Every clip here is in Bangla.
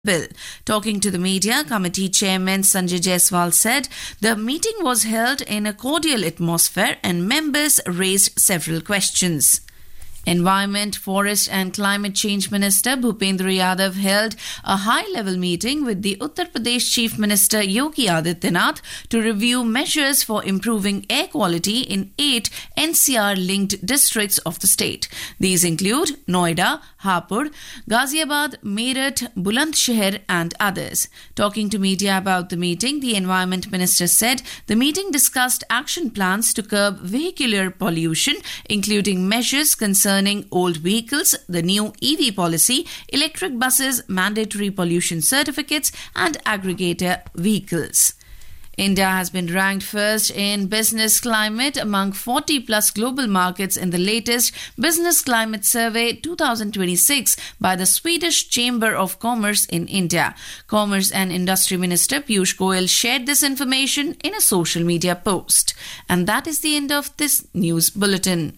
bill. Talking to the media, committee chairman Sanjay Jaiswal said the meeting was held in a cordial atmosphere and members raised several questions. Environment, Forest and Climate Change Minister Bhupendra Yadav held a high-level meeting with the Uttar Pradesh Chief Minister Yogi Adityanath to review measures for improving air quality in 8 NCR-linked districts of the state. These include Noida, Hapur, Ghaziabad, Meerut, Bulandshahr and others. Talking to media about the meeting, the Environment Minister said the meeting discussed action plans to curb vehicular pollution, including measures concerning old vehicles, the new EV policy, electric buses, mandatory pollution certificates and aggregator vehicles. India has been ranked first in business climate among 40-plus global markets in the latest Business Climate Survey 2026 by the Swedish Chamber of Commerce in India. Commerce and Industry Minister Piyush Goyal shared this information in a social media post. And that is the end of this news bulletin.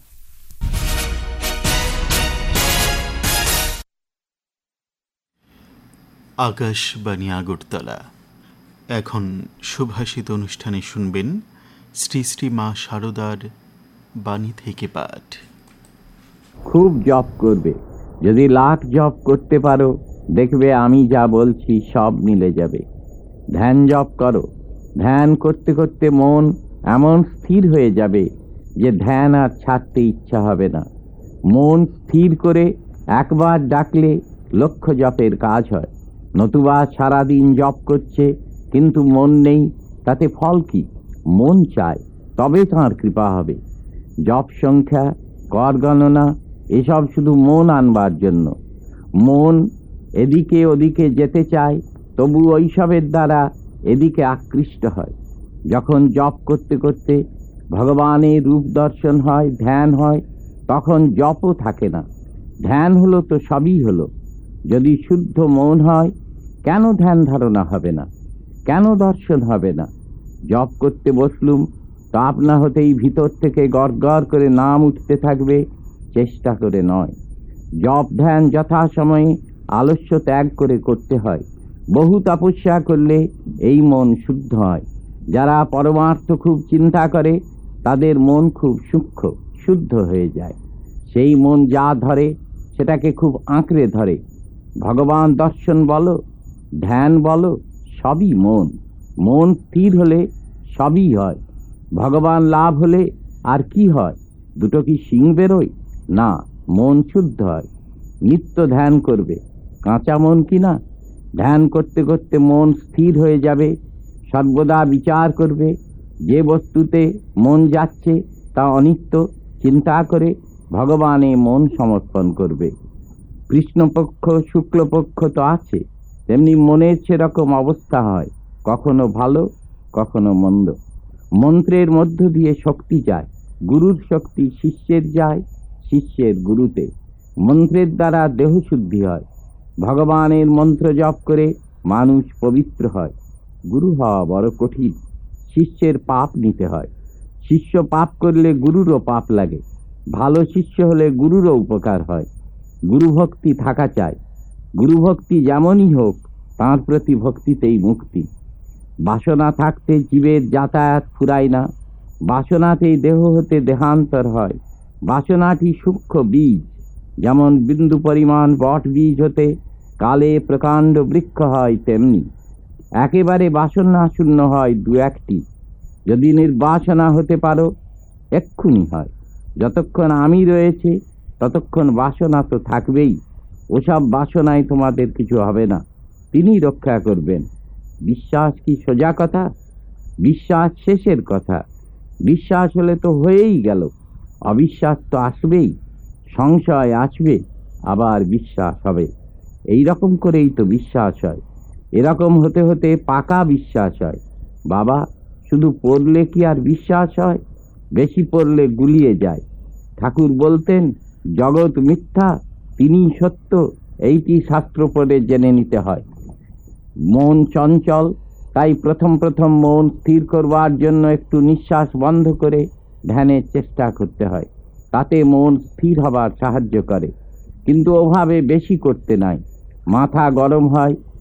Akashvani Agartala. এখন সুভাষিত অনুষ্ঠানে শুনবেন শ্রী শ্রী মা শারদার বাণী থেকে পাঠ। খুব জপ করবে, যদি লাখ জপ করতে পারো দেখবে আমি যা বলছি সব মিলে যাবে। ধ্যান জপ করো, ধ্যান করতে করতে মন এমন স্থির হয়ে যাবে যে ধ্যান আর ছাড়তে ইচ্ছা হবে না। মন স্থির করে একবার ডাকলে লক্ষ জপের কাজ হয়। নতুবা সারাদিন জপ করছে কিন্তু মন নেই, তাতে ফল কি? মন চায়, তবে তাঁর কৃপা হবে। জপ সংখ্যা, কর গণনা এসব শুধু মন আনবার জন্য। মন এদিকে ওদিকে যেতে চায়, তবু ওইসবের দ্বারা এদিকে আকৃষ্ট হয়। যখন জপ করতে করতে ভগবানের রূপ দর্শন হয়, ধ্যান হয়, তখন জপও থাকে না। ধ্যান হলো তো সবই হলো। যদি শুদ্ধ মন হয়, কেন ধ্যান ধারণা হবে না? কেন দর্শন হবে না? জপ করতে বসলুম তা আপনা হতেই ভিতর থেকে গড়গড় করে নাম উঠতে থাকবে, চেষ্টা করে নয়। জপ ধ্যান যথাসময়ে আলস্য ত্যাগ করে করতে হয়। বহু তপস্যা করলে এই মন শুদ্ধ হয়। যারা পরমার্থ খুব চিন্তা করে তাদের মন খুব সূক্ষ্ম, শুদ্ধ হয়ে যায়। সেই মন যা ধরে সেটাকে খুব আঁকড়ে ধরে। ভগবান দর্শন বলো, ধ্যান বলো, সবই মন। মন স্থির হলে সবই হয়। ভগবান লাভ হলে আর কি হয়? দুটো কি শিং বেরোয়? না, মন শুদ্ধ হয়। নিত্য ধ্যান করবে, কাঁচা মন কি না? ধ্যান করতে করতে মন স্থির হয়ে যাবে। সর্বদা বিচার করবে, যে বস্তুতে মন যাচ্ছে তা অনিত্য চিন্তা করে ভগবানে মন সমর্পণ করবে। কৃষ্ণপক্ষ শুক্লপক্ষ তো আছে, তেমনি মনের সেরকম অবস্থা হয়, কখনো ভালো কখনো মন্দ। মন্ত্রের মধ্য দিয়ে শক্তি যায়, গুরুর শক্তি শিষ্যের যায়, শিষ্যের গুরুতে। মন্ত্রের দ্বারা দেহ শুদ্ধি হয়। ভগবানের মন্ত্র জপ করে মানুষ পবিত্র হয়। গুরু হওয়া বড় কঠিন, শিষ্যের পাপ নিতে হয়। শিষ্য পাপ করলে গুরুরও পাপ লাগে। ভালো শিষ্য হলে গুরুরও উপকার হয়। গুরুভক্তি থাকা চাই। গুরুভক্তি যেমনই হোক, তাঁর প্রতি ভক্তিতেই মুক্তি। বাসনা থাকতে জীবের যাতায়াত ফুরায় না। বাসনাতেই দেহ হতে দেহান্তর হয়। বাসনাটি সূক্ষ্ম বীজ, যেমন বিন্দু পরিমাণ বট বীজ হতে কালে প্রকাণ্ড বৃক্ষ হয়, তেমনি একেবারে বাসনা শূন্য হয় দু একটি। যদি নির্বাসনা হতে পারো এক্ষুনি হয়। যতক্ষণ আমি রয়েছে ততক্ষণ বাসনা তো থাকবেই। ওসব বাসনায় তোমাদের কিছু হবে না, তিনি রক্ষা করবেন। বিশ্বাস কি সোজা কথা? বিশ্বাস শেষের কথা। বিশ্বাস হলে তো হয়েই গেল। অবিশ্বাস তো আসবেই, সংশয় আসবে, আবার বিশ্বাস হবে। এই রকম করেই তো বিশ্বাস হয়। এরকম হতে হতে পাকা বিশ্বাস হয়। বাবা, শুধু পড়লে কি আর বিশ্বাস হয়? বেশি পড়লে গুলিয়ে যায়। ঠাকুর বলতেন, জগৎ মিথ্যা, তিনিই সত্য, এইটি শাস্ত্র পড়ে জেনে নিতে হয়। মন চঞ্চল, তাই প্রথম প্রথম মন স্থির করবার জন্য একটু নিঃশ্বাস বন্ধ করে ধ্যানের চেষ্টা করতে হয়। তাতে মন স্থির হবার সাহায্য করে, কিন্তু ওভাবে বেশি করতে নাই। মাথা গরম হয়,